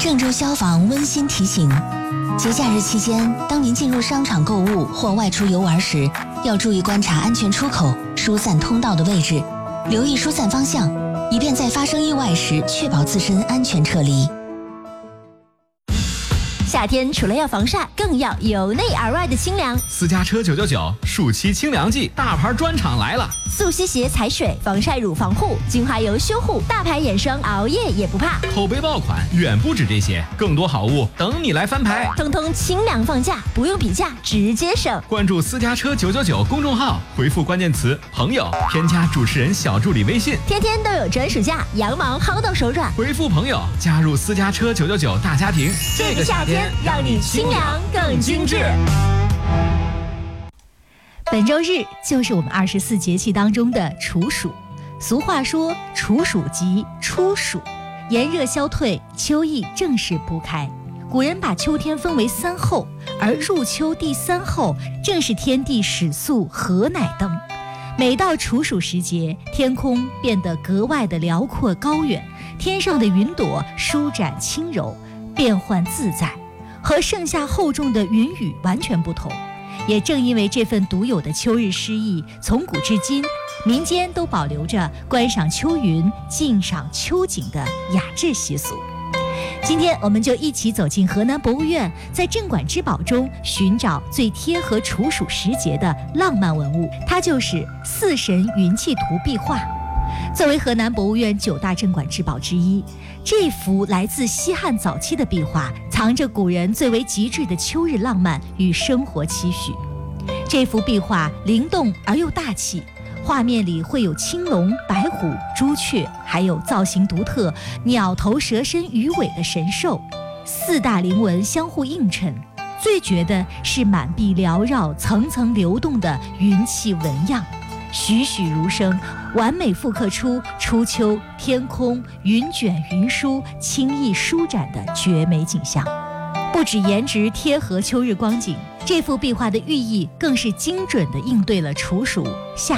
郑州消防温馨提醒：节假日期间，当您进入商场购物或外出游玩时，要注意观察安全出口、疏散通道的位置，留意疏散方向，以便在发生意外时确保自身安全撤离。 夏天除了要防晒，更要由内而外的清凉。 私家车999暑期清凉季大牌专场来了， 速吸鞋踩水，防晒乳防护，精华油修护，大牌眼霜熬夜也不怕。 口碑爆款远不止这些，更多好物等你来翻牌， 通通清凉放假，不用比价，直接省。 关注私家车999公众号，回复关键词朋友，添加主持人小助理微信， 天天都有专属价，羊毛薅到手软。 回复朋友加入私家车999大家庭， 这个夏天让你清凉更精致。本周日就是我们24节气当中的处暑。俗话说处暑即初暑，炎热消退，秋意正式铺开。古人把秋天分为3候，而入秋第3候正是天地始肃何乃登。每到处暑时节，天空变得格外的辽阔高远，天上的云朵舒展轻柔，变幻自在，和盛夏厚重的云雨完全不同。也正因为这份独有的秋日诗意，从古至今民间都保留着观赏秋云、静赏秋景的雅致习俗。今天我们就一起走进河南博物院，在镇馆之宝中寻找最贴合处暑时节的浪漫文物，它就是四神云气图壁画。作为河南博物院9大镇馆之宝之一，这幅来自西汉早期的壁画藏着古人最为极致的秋日浪漫与生活期许。这幅壁画灵动而又大气，画面里会有青龙、白虎、朱雀，还有造型独特、鸟头蛇身鱼尾的神兽，4大灵纹相互映衬。最绝的是满壁缭绕、层层流动的云气纹样，栩栩如生，完美复刻出初秋天空云卷云舒、轻易舒展的绝美景象。不止颜值贴合秋日光景，这幅壁画的寓意更是精准地应对了处暑夏